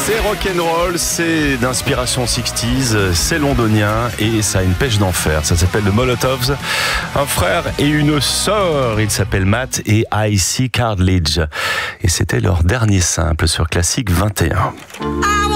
C'est rock'n'roll, c'est d'inspiration 60s, c'est londonien et ça a une pêche d'enfer. Ça s'appelle The Molotovs. Un frère et une sœur, ils s'appellent Matt et Icy Cartledge. Et c'était leur dernier simple sur Classic 21.